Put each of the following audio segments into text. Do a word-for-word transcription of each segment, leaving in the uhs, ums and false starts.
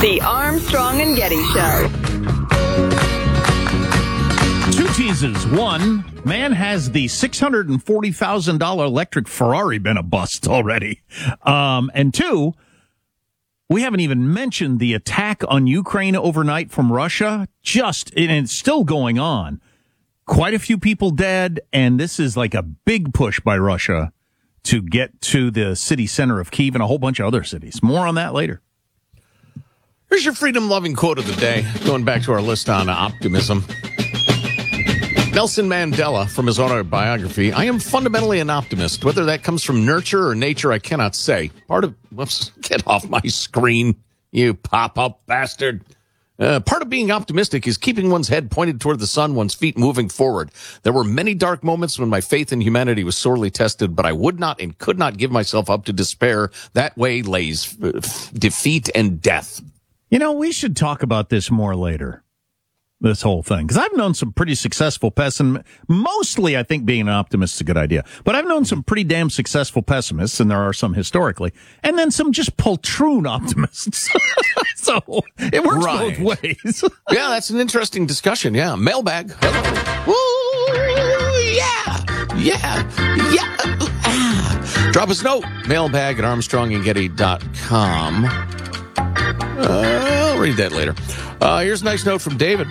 The Armstrong and Getty Show. Two teases. One, man, has the six hundred forty thousand dollars electric Ferrari been a bust already? Um, and two, we haven't even mentioned the attack on Ukraine overnight from Russia. Just, and it's still going on. Quite a few people dead, and this is like a big push by Russia to get to the city center of Kyiv and a whole bunch of other cities. More on that later. Here's your freedom-loving quote of the day, going back to our list on optimism. Nelson Mandela, from his autobiography, I am fundamentally an optimist. Whether that comes from nurture or nature, I cannot say. Part of, whoops, get off my screen, you pop-up bastard. Uh, part of being optimistic is keeping one's head pointed toward the sun, one's feet moving forward. There were many dark moments when my faith in humanity was sorely tested, but I would not and could not give myself up to despair. That way lays uh, f- defeat and death. You know, we should talk about this more later, this whole thing, because I've known some pretty successful pessimists. Mostly, I think being an optimist is a good idea, but I've known some pretty damn successful pessimists, and there are some historically, and then some just poltroon optimists. So it works Right. both ways. Yeah, that's an interesting discussion. Yeah, mailbag. Hello. Woo, yeah, yeah, yeah. Ah. Drop us a note. Mailbag at armstrong and getty dot com. Uh, I'll read that later. Uh, here's a nice note from David.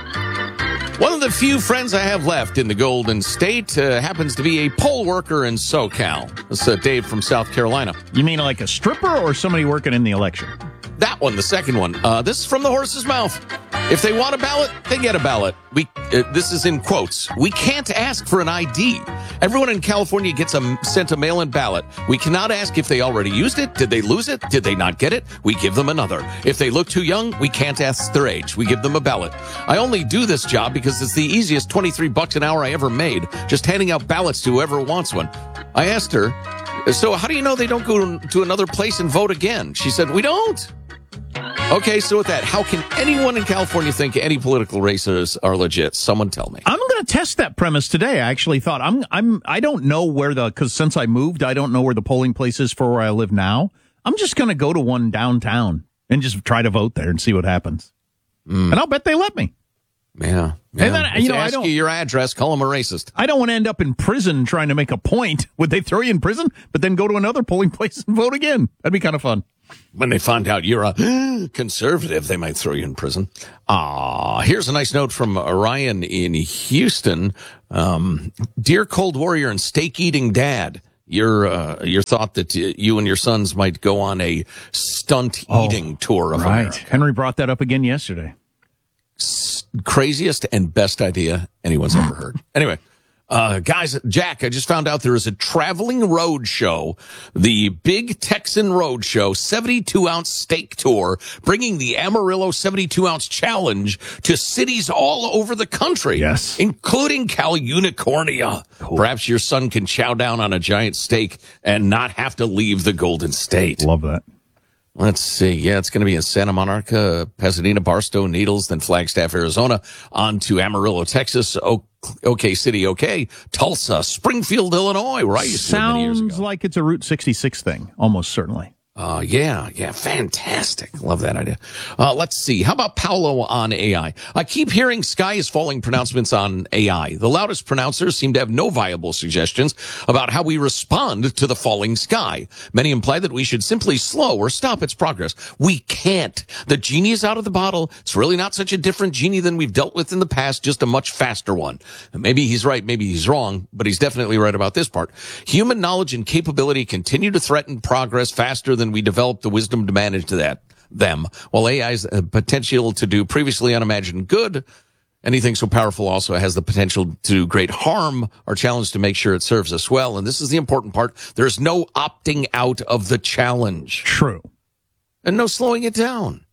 One of the few friends I have left in the Golden State uh, happens to be a poll worker in SoCal. This is uh, Dave from South Carolina. You mean like a stripper or somebody working in the election? That one, the second one. Uh, this is from the horse's mouth. If they want a ballot, they get a ballot. We. Uh, this is in quotes. We can't ask for an I D. Everyone in California gets a, sent a mail-in ballot. We cannot ask if they already used it. Did they lose it? Did they not get it? We give them another. If they look too young, we can't ask their age. We give them a ballot. I only do this job because it's the easiest twenty-three bucks an hour I ever made, just handing out ballots to whoever wants one. I asked her, so how do you know they don't go to another place and vote again? She said, we don't. Okay, so with that, how can anyone in California think any political races are legit? Someone tell me. I'm going to test that premise today. I actually thought I'm I'm I don't know where the because since I moved, I don't know where the polling place is for where I live now. I'm just going to go to one downtown and just try to vote there and see what happens. Mm. And I'll bet they let me. Yeah, yeah. And then if you know they I ask don't you your address, call them a racist. I don't want to end up in prison trying to make a point. Would they throw you in prison, but then go to another polling place and vote again? That'd be kind of fun. When they find out you're a conservative, they might throw you in prison. Ah, here's a nice note from Ryan in Houston. Um, Dear Cold Warrior and steak-eating dad, your uh, your thought that you and your sons might go on a stunt-eating oh, tour of right. America. Henry brought that up again yesterday. S- craziest and best idea anyone's ever heard. Anyway. Uh, guys, Jack, I just found out there is a traveling road show, the Big Texan Road Show, seventy-two ounce steak tour, bringing the Amarillo seventy-two ounce challenge to cities all over the country. Yes. Including Cal Unicornia. Cool. Perhaps your son can chow down on a giant steak and not have to leave the Golden State. Love that. Let's see. Yeah, it's going to be in Santa Monica, Pasadena, Barstow, Needles, then Flagstaff, Arizona, on to Amarillo, Texas, o- OK City, OK, Tulsa, Springfield, Illinois, where I used to live many years Sounds ago. like it's a Route sixty-six thing, almost certainly. Uh, yeah, yeah, fantastic. Love that idea. Uh, let's see. How about Paolo on A I? I keep hearing sky is falling pronouncements on A I. The loudest pronouncers seem to have no viable suggestions about how we respond to the falling sky. Many imply that we should simply slow or stop its progress. We can't. The genie is out of the bottle. It's really not such a different genie than we've dealt with in the past, just a much faster one. Maybe he's right, maybe he's wrong, but he's definitely right about this part. Human knowledge and capability continue to threaten progress faster than we develop the wisdom to manage that them. While A I's potential to do previously unimagined good, anything so powerful also has the potential to do great harm. Our challenge to make sure it serves us well. And this is the important part. There's no opting out of the challenge. True. And no slowing it down.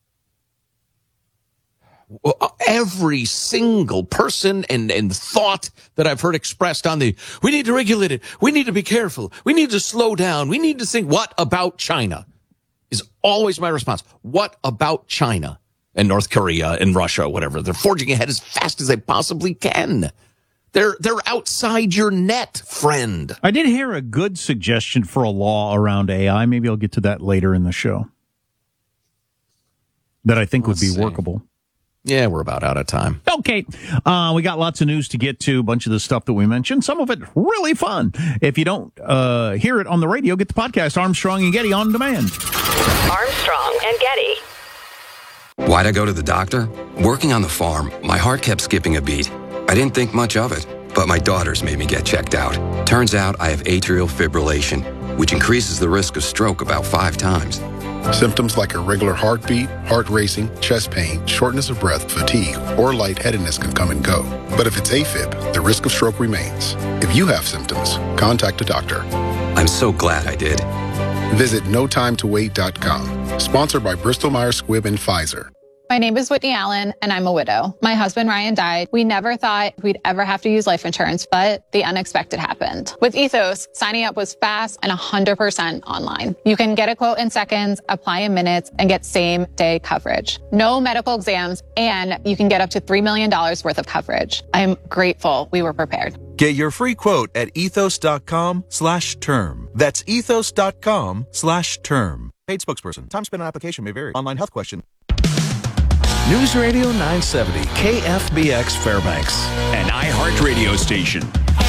Every single person and, and thought that I've heard expressed on the, we need to regulate it, we need to be careful, we need to slow down, we need to think, what about China? Is always my response. What about China and North Korea and Russia, whatever? They're forging ahead as fast as they possibly can. They're they're outside your net, friend. I did hear a good suggestion for a law around A I. Maybe I'll get to that later in the show. that I think Let's would be see. workable. Yeah, we're about out of time. Okay. Uh, we got lots of news to get to, a bunch of the stuff that we mentioned. Some of it really fun. If you don't uh, hear it on the radio, get the podcast Armstrong and Getty on demand. Armstrong and Getty. Why'd I go to the doctor? Working on the farm, my heart kept skipping a beat. I didn't think much of it, but my daughters made me get checked out. Turns out I have atrial fibrillation, which increases the risk of stroke about five times. Symptoms like irregular heartbeat, heart racing, chest pain, shortness of breath, fatigue, or lightheadedness can come and go. But if it's AFib, the risk of stroke remains. If you have symptoms, contact a doctor. I'm so glad I did. Visit no time to wait dot com. Sponsored by Bristol Myers Squibb and Pfizer. My name is Whitney Allen, and I'm a widow. My husband, Ryan, died. We never thought we'd ever have to use life insurance, but the unexpected happened. With Ethos, signing up was fast and one hundred percent online. You can get a quote in seconds, apply in minutes, and get same-day coverage. No medical exams, and you can get up to three million dollars worth of coverage. I'm grateful we were prepared. Get your free quote at ethos.com slash term. That's ethos.com slash term. Paid spokesperson. Time spent on application may vary. Online health question. News Radio nine seventy, K F B X Fairbanks, an iHeartRadio station.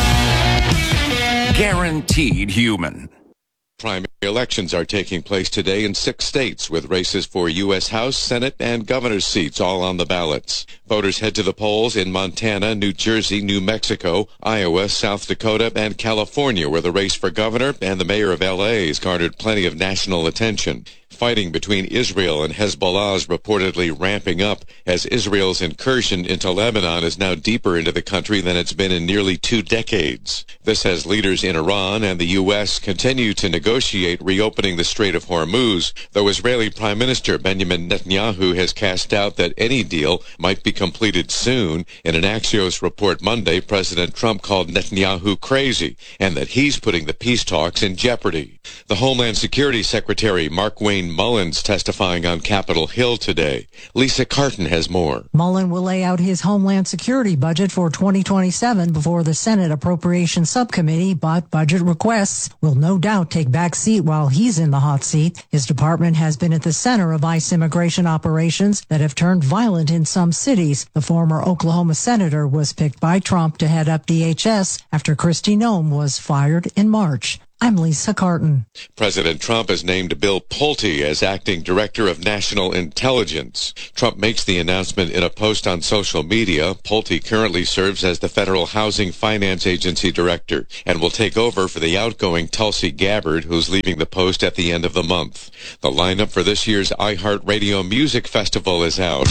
Guaranteed human. Primary elections are taking place today in six states, with races for U S House, Senate, and governor's seats all on the ballots. Voters head to the polls in Montana, New Jersey, New Mexico, Iowa, South Dakota, and California, where the race for governor and the mayor of L A has garnered plenty of national attention. Fighting between Israel and Hezbollah is reportedly ramping up as Israel's incursion into Lebanon is now deeper into the country than it's been in nearly two decades. This as leaders in Iran and the U S continue to negotiate reopening the Strait of Hormuz, though Israeli Prime Minister Benjamin Netanyahu has cast doubt that any deal might be completed soon. In an Axios report Monday, President Trump called Netanyahu crazy and that he's putting the peace talks in jeopardy. The Homeland Security Secretary Mark Wayne Mullins testifying on Capitol Hill today. Lisa Carton has more. Mullen will lay out his Homeland Security budget for twenty twenty-seven before the Senate Appropriations Subcommittee, but budget requests will no doubt take back seat while he's in the hot seat. His department has been at the center of ICE immigration operations that have turned violent in some cities. The former Oklahoma senator was picked by Trump to head up D H S after Kristi Noem was fired in March. I'm Lisa Carton. President Trump has named Bill Pulte as acting director of national intelligence. Trump makes the announcement in a post on social media. Pulte currently serves as the Federal Housing Finance Agency director and will take over for the outgoing Tulsi Gabbard, who's leaving the post at the end of the month. The lineup for this year's iHeartRadio Music Festival is out.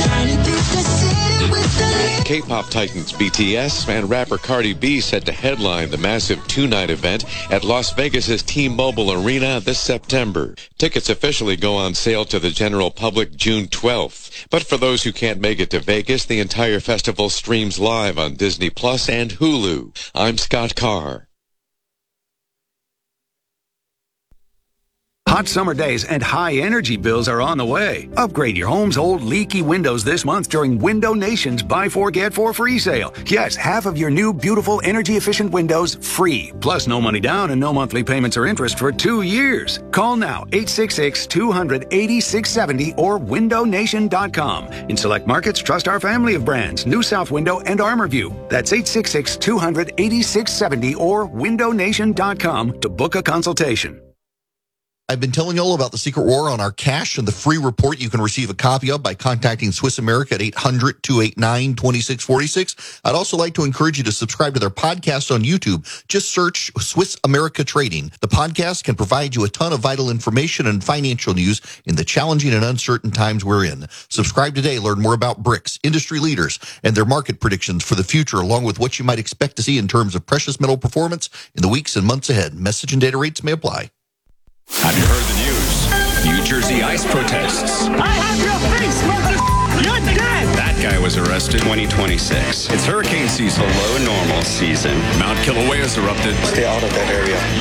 K-pop titans B T S and rapper Cardi B set to headline the massive two-night event at Las Vegas's T-Mobile Arena this September. Tickets officially go on sale to the general public June twelfth. But for those who can't make it to Vegas, the entire festival streams live on Disney Plus and Hulu. I'm Scott Carr. Hot summer days and high energy bills are on the way. Upgrade your home's old leaky windows this month during Window Nation's Buy Four Get Four free sale. Yes, half of your new beautiful energy efficient windows free. Plus no money down and no monthly payments or interest for two years. Call now eight six six, two hundred, eighty-six seventy or window nation dot com. In select markets, trust our family of brands, New South Window and ArmorView. That's eight six six, two hundred, eighty-six seventy or window nation dot com to book a consultation. I've been telling you all about the secret war on our cash and the free report you can receive a copy of by contacting Swiss America at eight hundred, two eight nine, two six four six. I'd also like to encourage you to subscribe to their podcast on YouTube. Just search Swiss America Trading. The podcast can provide you a ton of vital information and financial news in the challenging and uncertain times we're in. Subscribe today. Learn more about BRICS, industry leaders, and their market predictions for the future, along with what you might expect to see in terms of precious metal performance in the weeks and months ahead. Message and data rates may apply. Have you heard the news? New Jersey ICE protests. I have your face, mother. You're dead. That guy was arrested. twenty twenty-six. It's hurricane season. Below normal season. Mount Kilauea has erupted. Stay out of that area.